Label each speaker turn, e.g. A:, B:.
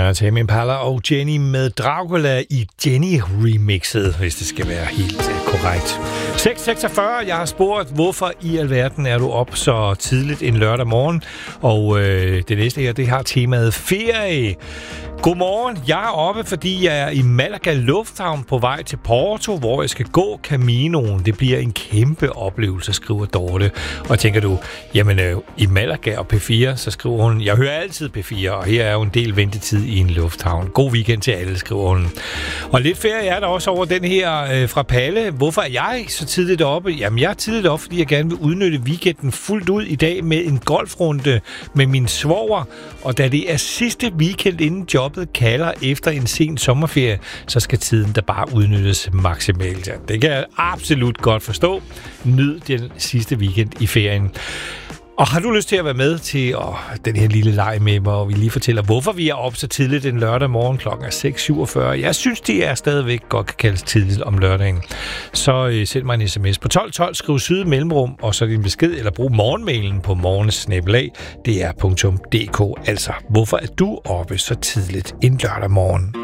A: Ja, Tame Impala og Jenny med Dracula i Jenny-remixet, hvis det skal være helt korrekt. 6.46, jeg har spurgt, hvorfor i alverden er du op så tidligt en lørdag morgen? Og det næste her, det har temaet ferie. Godmorgen, jeg er oppe, fordi jeg er i Malaga Lufthavn på vej til Porto, hvor jeg skal gå Caminoen. Det bliver en kæmpe oplevelse, skriver Dorte. Og tænker du, jamen i Malaga og P4, så skriver hun, jeg hører altid P4, og her er jo en del ventetid i en lufthavn. God weekend til alle, skriver hun. Og lidt ferie er der også over den her fra Palle. Hvorfor er jeg så tidligt oppe? Jamen jeg er tidligt oppe, fordi jeg gerne vil udnytte weekenden fuldt ud i dag med en golfrunde med min svoger. Og da det er sidste weekend inden jobbet kalder efter en sen sommerferie, så skal tiden der bare udnyttes maksimalt. Ja, det kan jeg absolut godt forstå. Nyd den sidste weekend i ferien. Og har du lyst til at være med til den her lille leg med mig, hvor vi lige fortæller, hvorfor vi er op så tidligt en lørdag morgen klokken 6.47. Jeg synes, det er stadigvæk godt kan kaldes tidligt om lørdagen. Så send mig en sms på 1212, skriv syd mellemrum, og så din besked, eller brug morgenmailen på morgens@dr.dk. Altså, hvorfor er du oppe så tidligt en lørdag morgen?